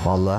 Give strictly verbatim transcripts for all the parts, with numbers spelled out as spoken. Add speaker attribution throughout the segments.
Speaker 1: Vallahi.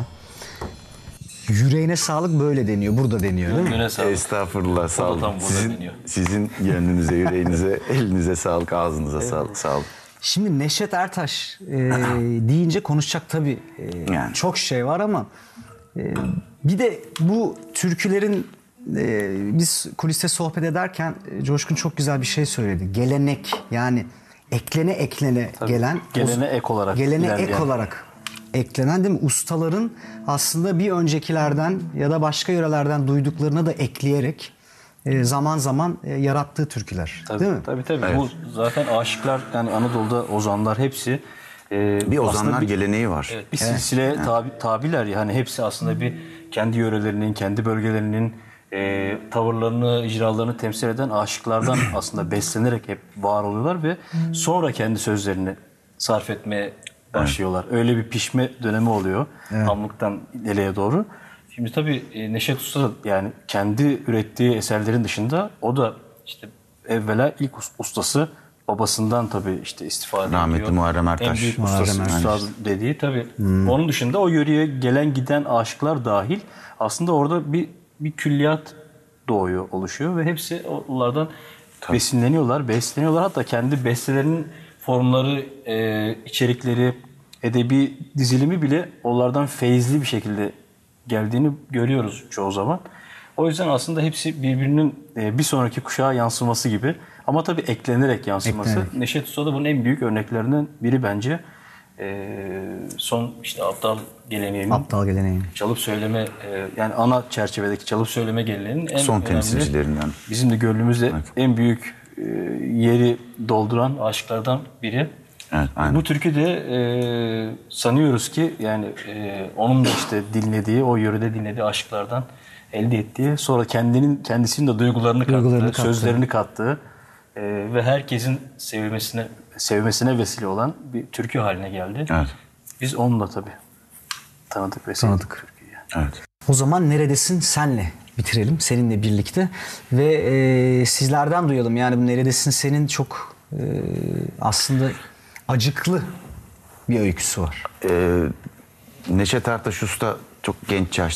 Speaker 1: Yüreğine sağlık böyle deniyor. Burada deniyor değil mi?
Speaker 2: Gönlüne sağlık.
Speaker 3: Estağfurullah, sağ olun.
Speaker 2: tam burada
Speaker 3: Sizin,
Speaker 2: deniyor.
Speaker 3: sizin gönlünüze, yüreğinize, elinize sağlık, ağzınıza sağlık. Sağ olun.
Speaker 1: Şimdi Neşet Ertaş e, deyince konuşacak tabii e,
Speaker 3: Yani.
Speaker 1: çok şey var ama e, bir de bu türkülerin e, biz kuliste sohbet ederken e, Coşkun çok güzel bir şey söyledi. Gelenek, yani eklene eklene
Speaker 2: Tabii,
Speaker 1: gelen
Speaker 2: gelene ek olarak
Speaker 1: gelene
Speaker 2: ilerleyen.
Speaker 1: ek olarak eklenen, değil mi? Ustaların aslında bir öncekilerden ya da başka yörelerden duyduklarına da ekleyerek e, zaman zaman e, yarattığı türküler.
Speaker 2: Tabii,
Speaker 1: değil mi?
Speaker 2: Tabii tabii.
Speaker 3: Evet.
Speaker 2: Bu zaten aşıklar, yani Anadolu'da ozanlar hepsi e,
Speaker 3: Bir
Speaker 2: aslında
Speaker 3: ozanlar
Speaker 2: bir-
Speaker 3: geleneği var.
Speaker 2: Evet, bir silsile tabi, tabiler, yani hepsi aslında bir kendi yörelerinin, kendi bölgelerinin e, tavırlarını, icralarını temsil eden aşıklardan aslında beslenerek hep var oluyorlar ve sonra kendi sözlerini sarf etmeye başlıyorlar. Öyle bir pişme dönemi oluyor. Hamlıktan ileriye doğru. Şimdi tabii e, Neşet Usta da yani kendi ürettiği eserlerin dışında o da işte evvela ilk us- ustası babasından tabii işte istifade
Speaker 3: Rahmetli
Speaker 2: ediyor.
Speaker 3: Muharrem Ertaş.
Speaker 2: En büyük
Speaker 1: Muharrem
Speaker 2: ustası,
Speaker 1: Ertaş.
Speaker 2: üstad dediği tabii. Onun dışında o yöreye gelen giden aşıklar dahil aslında orada bir bir külliyat doğuyor, oluşuyor ve hepsi onlardan besinleniyorlar, besleniyorlar. Hatta kendi bestelerinin formları, e, içerikleri, edebi dizilimi bile onlardan feyizli bir şekilde geldiğini görüyoruz çoğu zaman. O yüzden aslında hepsi birbirinin e, bir sonraki kuşağa yansıması gibi. Ama tabii eklenerek yansıması.
Speaker 1: Eklenerek.
Speaker 2: Neşet Usta da bunun en büyük örneklerinden biri bence. E, son işte aptal geleneğinin,
Speaker 1: Aptal geleneği.
Speaker 2: çalıp söyleme, e, yani ana çerçevedeki çalıp söyleme geleneğinin en
Speaker 3: Son
Speaker 2: önemli,
Speaker 3: temsilcilerinden.
Speaker 2: bizim de gönlümüzde en büyük e, yeri dolduran aşıklardan biri.
Speaker 3: Evet, aynen.
Speaker 2: Bu türkü de e, sanıyoruz ki yani e, onun da işte dinlediği, o yörede dinlediği aşıklardan elde ettiği, sonra kendinin kendisinin de duygularını kattığı,
Speaker 1: Duygularını kattığı.
Speaker 2: sözlerini kattığı e, ve herkesin sevmesine sevmesine vesile olan bir türkü haline geldi.
Speaker 3: Evet.
Speaker 2: Biz onunla tabii tanıdık ve sevdik
Speaker 1: Tanıdık.
Speaker 2: türküyü.
Speaker 3: Evet.
Speaker 1: O zaman Neredesin Senle bitirelim seninle birlikte ve e, sizlerden duyalım. Yani bu Neredesin Sen'in çok e, aslında acıklı bir öyküsü var.
Speaker 3: Ee, Neşet Ertaş Usta çok genç yaşta